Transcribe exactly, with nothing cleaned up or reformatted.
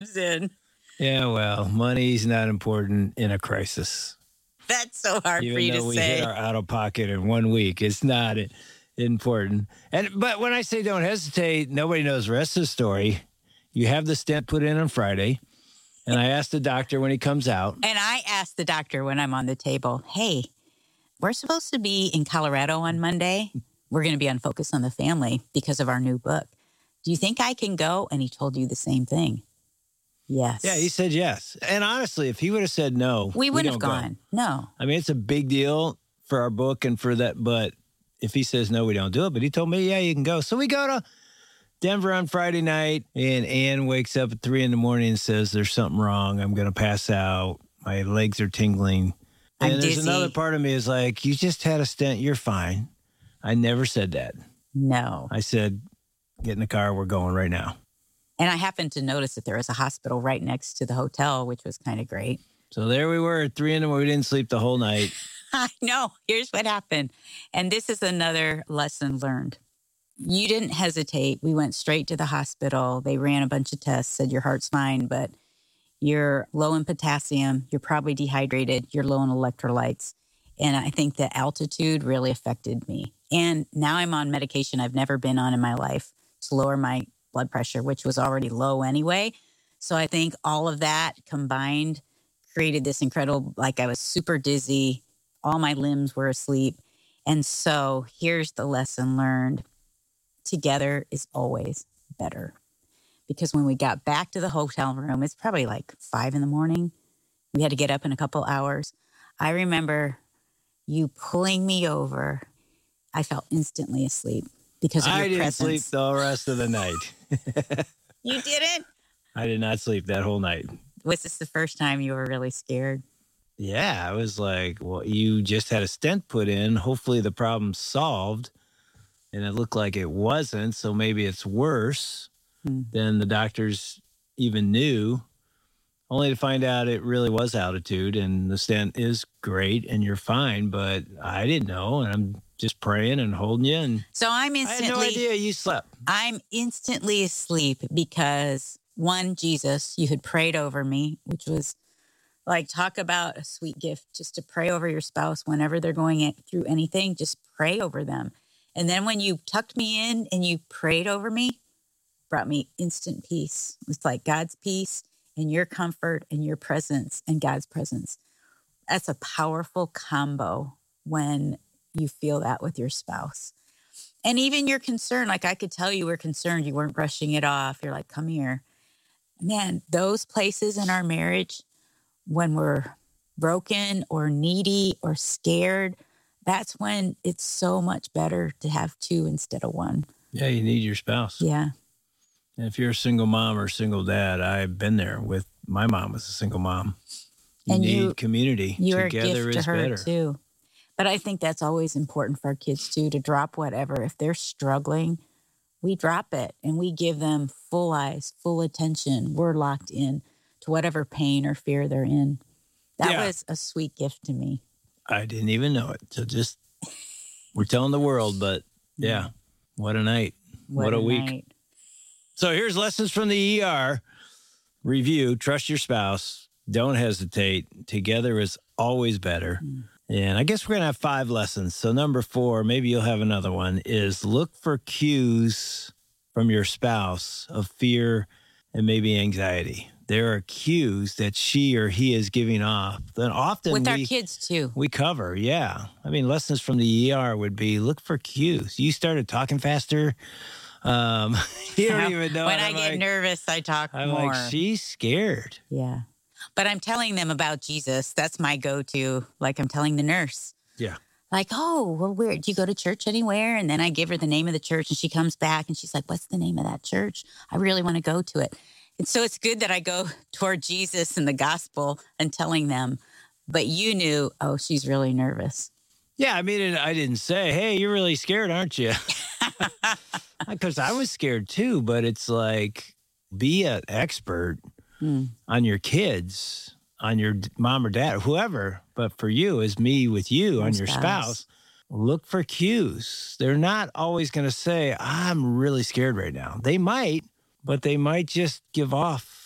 in. Yeah, well, money's not important in a crisis. That's so hard Even for you though to we say. hit our out of pocket in one week, it's not i- important. And but when I say don't hesitate, nobody knows the rest of the story. You have the stent put in on Friday, and I asked the doctor when he comes out. And I asked the doctor when I'm on the table, hey, we're supposed to be in Colorado on Monday. We're going to be on Focus on the Family because of our new book. Do you think I can go? And he told you the same thing. Yes. Yeah, he said yes. And honestly, if he would have said no, we wouldn't have don't gone. Go. No. I mean, it's a big deal for our book and for that. But if he says no, we don't do it. But he told me, yeah, you can go. So we go to Denver on Friday night, and Ann wakes up at three in the morning and says, there's something wrong. I'm going to pass out. My legs are tingling. And I'm there's dizzy. another part of me is like, you just had a stent. You're fine. I never said that. No. I said, get in the car. We're going right now. And I happened to notice that there was a hospital right next to the hotel, which was kind of great. So there we were at three in the morning. We didn't sleep the whole night. I know. Here's what happened. And this is another lesson learned. You didn't hesitate. We went straight to the hospital. They ran a bunch of tests, said your heart's fine, but you're low in potassium. You're probably dehydrated. You're low in electrolytes. And I think the altitude really affected me. And now I'm on medication I've never been on in my life to lower my blood pressure, which was already low anyway. So I think all of that combined created this incredible, like I was super dizzy. All my limbs were asleep. And so here's the lesson learned. Together is always better. Because when we got back to the hotel room, it's probably like five in the morning. We had to get up in a couple hours. I remember you pulling me over. I fell instantly asleep because of your I didn't presence. sleep the rest of the night. You didn't? I did not sleep that whole night. Was this the first time you were really scared? Yeah, I was like, well, you just had a stent put in. Hopefully the problem's solved. And it looked like it wasn't, so maybe it's worse Hmm. than the doctors even knew, only to find out it really was altitude and the stent is great and you're fine. But I didn't know, and I'm just praying and holding you. And So I'm I instantly... had no idea you slept. I'm instantly asleep because, one, Jesus, you had prayed over me, which was like, talk about a sweet gift, just to pray over your spouse whenever they're going through anything, just pray over them. And then when you tucked me in and you prayed over me, brought me instant peace. It's like God's peace and your comfort and your presence and God's presence. That's a powerful combo when you feel that with your spouse. And even your concern, like I could tell you were concerned, you weren't brushing it off. You're like, come here. Man, those places in our marriage, when we're broken or needy or scared, that's when it's so much better to have two instead of one. Yeah, you need your spouse. Yeah. And if you're a single mom or single dad, I've been there with my mom was a single mom. You And need you- community. You're Together a gift is to her better. too. But I think that's always important for our kids too, to drop whatever. If they're struggling, we drop it and we give them full eyes, full attention. We're locked in to whatever pain or fear they're in. That Yeah. was a sweet gift to me. I didn't even know it. So just, we're telling the world, but yeah, what a night. What, a, week. night. So here's lessons from the E R. Review, trust your spouse. Don't hesitate. Together is always better. Mm. And I guess we're going to have five lessons. So number four, maybe you'll have another one, is look for cues from your spouse of fear and maybe anxiety. There are cues that she or he is giving off. Then often With our we, kids too. we cover, yeah. I mean, lessons from the E R would be look for cues. You started talking faster. Um, you don't even know. When And I I'm get like- nervous, I talk I'm more. like, she's scared. Yeah. But I'm telling them about Jesus. That's my go-to. Like I'm telling the nurse. Yeah. Like, oh, well, where do you go to church anywhere? And then I give her the name of the church and she comes back and she's like, what's the name of that church? I really want to go to it. And so it's good that I go toward Jesus and the gospel and telling them. But you knew, oh, she's really nervous. Yeah, I mean, I didn't say, hey, you're really scared, aren't you? Because I was scared too, but it's like, be an expert Mm. on your kids, on your d- mom or dad, whoever. But for you, as me with you, Your on your spouse. spouse, look for cues. They're not always going to say, I'm really scared right now. They might, but they might just give off